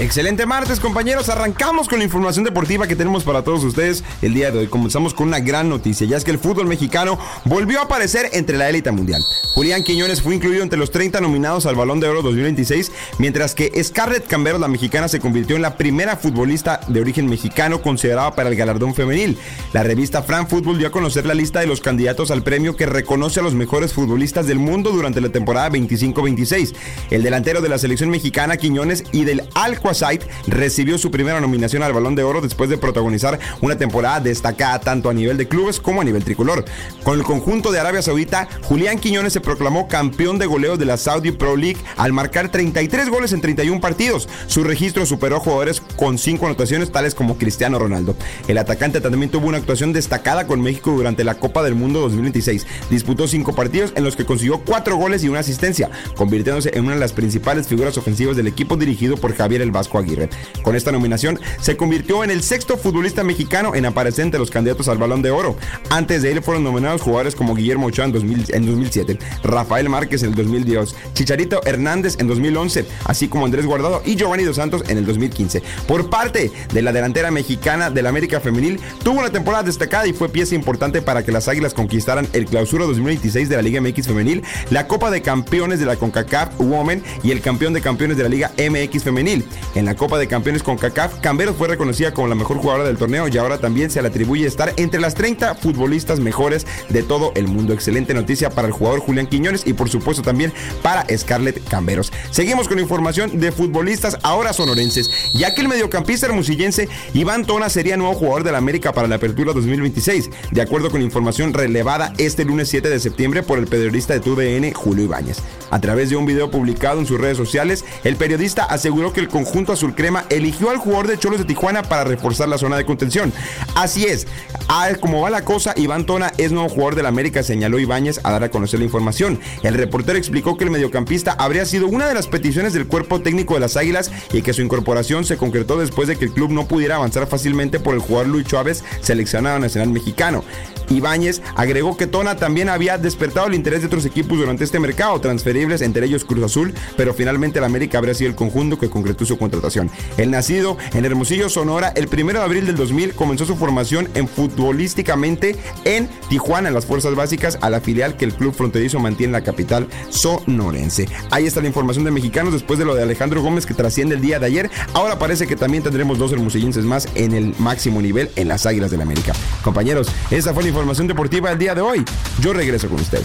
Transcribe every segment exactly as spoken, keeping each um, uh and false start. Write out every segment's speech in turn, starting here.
Excelente martes, compañeros. Arrancamos con la información deportiva que tenemos para todos ustedes el día de hoy. Comenzamos con una gran noticia, ya es que el fútbol mexicano volvió a aparecer entre la élite mundial. Julián Quiñones fue incluido entre los treinta nominados al Balón de Oro dos mil veintiséis, mientras que Scarlett Camberos, la mexicana, se convirtió en la primera futbolista de origen mexicano considerada para el galardón femenil. La revista Fran Fútbol dio a conocer la lista de los candidatos al premio que reconoce a los mejores futbolistas del mundo durante la temporada veinticinco veintiséis. El delantero de la selección mexicana, Quiñones, y del Al-Qasait, recibió su primera nominación al Balón de Oro después de protagonizar una temporada destacada tanto a nivel de clubes como a nivel tricolor. Con el conjunto de Arabia Saudita, Julián Quiñones se proclamó campeón de goleo de la Saudi Pro League al marcar treinta y tres goles en treinta y un partidos. Su registro superó jugadores con cinco anotaciones tales como Cristiano Ronaldo. El atacante también tuvo una actuación destacada con México durante la Copa del Mundo dos mil veintiséis. Disputó cinco partidos en los que consiguió cuatro goles y una asistencia, convirtiéndose en una de las principales figuras ofensivas del equipo dirigido por Javier El Vasco Aguirre. Con esta nominación se convirtió en el sexto futbolista mexicano en aparecer entre los candidatos al Balón de Oro. Antes de él fueron nominados jugadores como Guillermo Ochoa en, dos mil, en dos mil siete, Rafael Márquez en el dos mil diez, Chicharito Hernández en dos mil once, así como Andrés Guardado y Giovanni Dos Santos en el dos mil quince. Por parte de la delantera mexicana del América Femenil, tuvo una temporada destacada y fue pieza importante para que las Águilas conquistaran el Clausura dos mil veintiséis de la Liga M X Femenil, la Copa de Campeones de la CONCACAF Women y el Campeón de Campeones de la Liga M X Femenil. En la Copa de Campeones CONCACAF, Camberos fue reconocida como la mejor jugadora del torneo y ahora también se le atribuye estar entre las treinta futbolistas mejores de todo el mundo. Excelente noticia para el jugador Julián Quiñones y por supuesto también para Scarlett Camberos. Seguimos con información de futbolistas ahora sonorenses, ya que el mediocampista hermosillense Iván Tona sería nuevo jugador de la América para la Apertura dos mil veintiséis, de acuerdo con información relevada este lunes siete de septiembre por el periodista de T V N Julio Ibáñez. A través de un video publicado en sus redes sociales, el periodista aseguró que el conjunto azul crema eligió al jugador de Cholos de Tijuana para reforzar la zona de contención. Así es, como va la cosa, Iván Tona es nuevo jugador de la América, señaló Ibáñez a dar a conocer la información. El reportero explicó que el mediocampista habría sido una de las peticiones del cuerpo técnico de las Águilas y que su incorporación se concretó después de que el club no pudiera avanzar fácilmente por el jugador Luis Chávez, seleccionado nacional mexicano. Ibáñez agregó que Tona también había despertado el interés de otros equipos durante este mercado, transferibles, entre ellos Cruz Azul, pero finalmente la América habría sido el conjunto que concretó su contratación. El nacido en Hermosillo, Sonora, el primero de abril del dos mil comenzó su formación en futbolísticamente en Tijuana, en las fuerzas básicas, a la filial que el club fronterizo mantiene en la capital sonorense. Ahí está la información de mexicanos después de lo de Alejandro Gómez, que trasciende el día de ayer. Ahora parece que también tendremos dos hermosillenses más en el máximo nivel en las Águilas del la América. Compañeros, esa fue la información deportiva del día de hoy. Yo regreso con ustedes.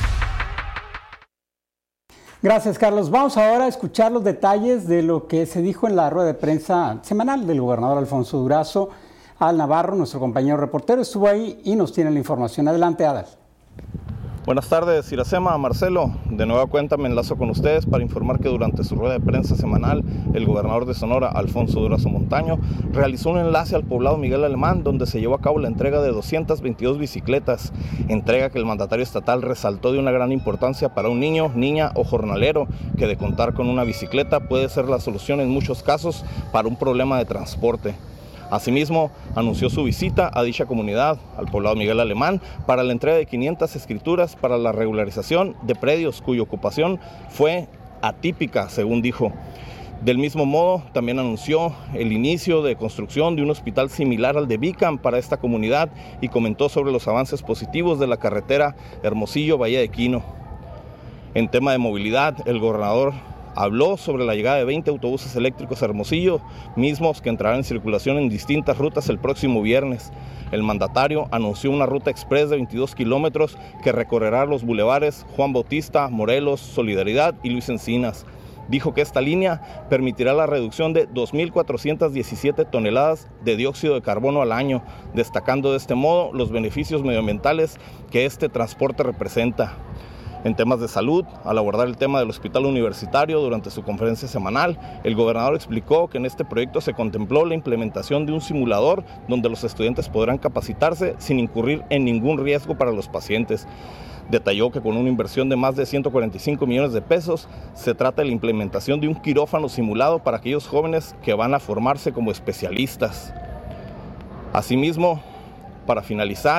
Gracias, Carlos. Vamos ahora a escuchar los detalles de lo que se dijo en la rueda de prensa semanal del gobernador Alfonso Durazo. Al Navarro, nuestro compañero reportero, estuvo ahí y nos tiene la información. Adelante, Adal. Buenas tardes, Iracema, Marcelo. De nueva cuenta me enlazo con ustedes para informar que durante su rueda de prensa semanal, el gobernador de Sonora, Alfonso Durazo Montaño, realizó un enlace al poblado Miguel Alemán, donde se llevó a cabo la entrega de doscientas veintidós bicicletas, entrega que el mandatario estatal resaltó de una gran importancia para un niño, niña o jornalero, que de contar con una bicicleta puede ser la solución en muchos casos para un problema de transporte. Asimismo, anunció su visita a dicha comunidad, al poblado Miguel Alemán, para la entrega de quinientas escrituras para la regularización de predios cuya ocupación fue atípica, según dijo. Del mismo modo, también anunció el inicio de construcción de un hospital similar al de Bicam para esta comunidad y comentó sobre los avances positivos de la carretera Hermosillo-Bahía de Quino. En tema de movilidad, el gobernador habló sobre la llegada de veinte autobuses eléctricos a Hermosillo, mismos que entrarán en circulación en distintas rutas el próximo viernes. El mandatario anunció una ruta express de veintidós kilómetros que recorrerá los bulevares Juan Bautista, Morelos, Solidaridad y Luis Encinas. Dijo que esta línea permitirá la reducción de dos mil cuatrocientas diecisiete toneladas de dióxido de carbono al año, destacando de este modo los beneficios medioambientales que este transporte representa. En temas de salud, al abordar el tema del hospital universitario durante su conferencia semanal, el gobernador explicó que en este proyecto se contempló la implementación de un simulador donde los estudiantes podrán capacitarse sin incurrir en ningún riesgo para los pacientes. Detalló que con una inversión de más de ciento cuarenta y cinco millones de pesos, se trata de la implementación de un quirófano simulado para aquellos jóvenes que van a formarse como especialistas. Asimismo, para finalizar,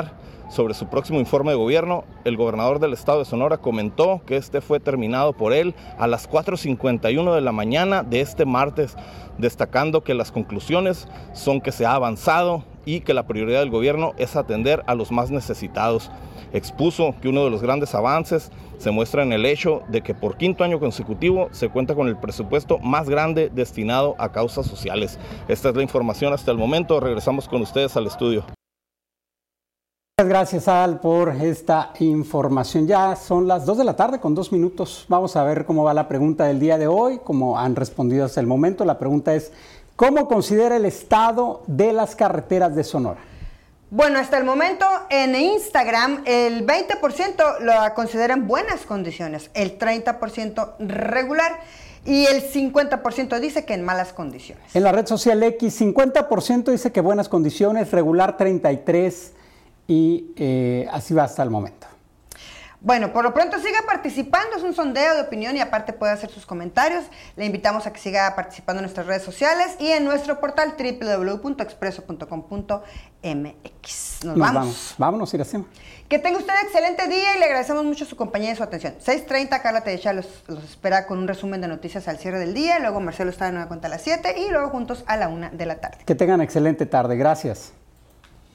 sobre su próximo informe de gobierno, el gobernador del estado de Sonora comentó que este fue terminado por él a las cuatro cincuenta y uno de la mañana de este martes, destacando que las conclusiones son que se ha avanzado y que la prioridad del gobierno es atender a los más necesitados. Expuso que uno de los grandes avances se muestra en el hecho de que por quinto año consecutivo se cuenta con el presupuesto más grande destinado a causas sociales. Esta es la información hasta el momento. Regresamos con ustedes al estudio. Muchas gracias, Al, por esta información. Ya son las dos de la tarde con dos minutos. Vamos a ver cómo va la pregunta del día de hoy, cómo han respondido hasta el momento. La pregunta es, ¿cómo considera el estado de las carreteras de Sonora? Bueno, hasta el momento en Instagram el veinte por ciento lo considera en buenas condiciones, el treinta por ciento regular y el cincuenta por ciento dice que en malas condiciones. En la red social X, cincuenta por ciento dice que buenas condiciones, regular treinta y tres por ciento y eh, así va hasta el momento. Bueno, por lo pronto siga participando, es un sondeo de opinión y aparte puede hacer sus comentarios. Le invitamos a que siga participando en nuestras redes sociales y en nuestro portal doble u doble u doble u punto expreso punto com punto m x. Nos, Nos vamos. vamos. Vámonos, Iracema. Que tenga usted un excelente día y le agradecemos mucho su compañía y su atención. seis treinta, Carla Tellecha los, los espera con un resumen de noticias al cierre del día. Luego Marcelo está de nueva cuenta a las siete y luego juntos a la una de la tarde. Que tengan excelente tarde. Gracias.